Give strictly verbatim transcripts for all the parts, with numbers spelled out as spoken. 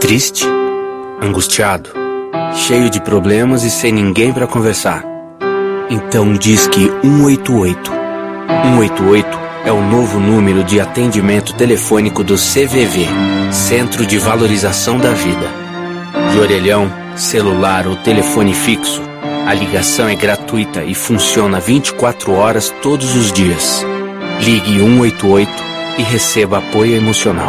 Triste? Angustiado? Cheio de problemas e sem ninguém para conversar? Então disque um oito oito. um oito oito é o novo número de atendimento telefônico do C V V, Centro de Valorização da Vida. De orelhão, celular ou telefone fixo, a ligação é gratuita e funciona vinte e quatro horas todos os dias. Ligue um oito oito e receba apoio emocional.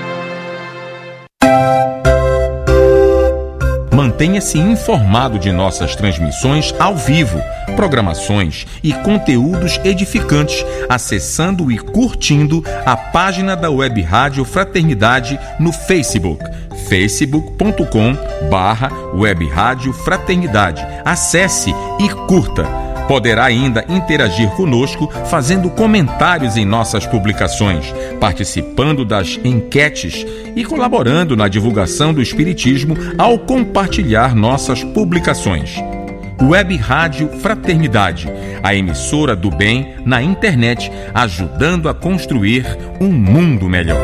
Mantenha-se informado de nossas transmissões ao vivo, programações e conteúdos edificantes, acessando e curtindo a página da Web Rádio Fraternidade no Facebook, facebook ponto com barra Web Rádio Fraternidade. Acesse e curta. Poderá ainda interagir conosco fazendo comentários em nossas publicações, participando das enquetes e colaborando na divulgação do Espiritismo ao compartilhar nossas publicações. Web Rádio Fraternidade, a emissora do bem na internet, ajudando a construir um mundo melhor.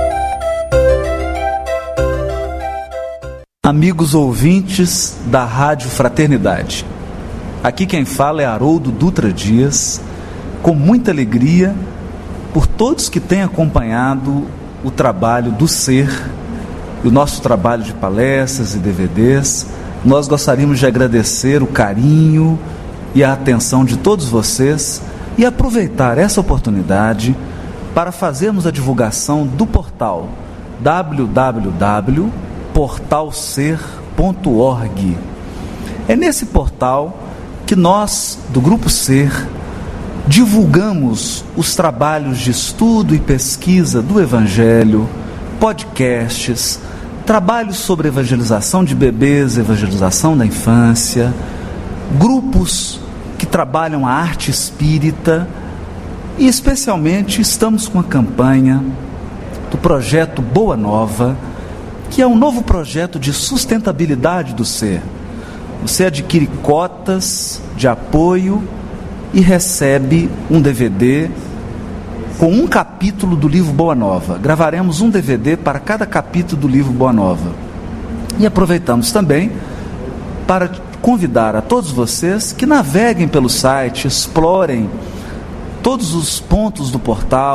Amigos ouvintes da Rádio Fraternidade, aqui quem fala é Haroldo Dutra Dias, com muita alegria por todos que têm acompanhado o trabalho do Ser, o nosso trabalho de palestras e D V Ds. Nós gostaríamos de agradecer o carinho e a atenção de todos vocês e aproveitar essa oportunidade para fazermos a divulgação do portal w w w ponto portal ser ponto org. É nesse portal que nós, do Grupo Ser, divulgamos os trabalhos de estudo e pesquisa do Evangelho, podcasts, trabalhos sobre evangelização de bebês, evangelização da infância, grupos que trabalham a arte espírita e, especialmente, estamos com a campanha do projeto Boa Nova, que é um novo projeto de sustentabilidade do Ser. Você adquire cotas de apoio e recebe um D V D com um capítulo do livro Boa Nova. Gravaremos um D V D para cada capítulo do livro Boa Nova. E aproveitamos também para convidar a todos vocês que naveguem pelo site, explorem todos os pontos do portal,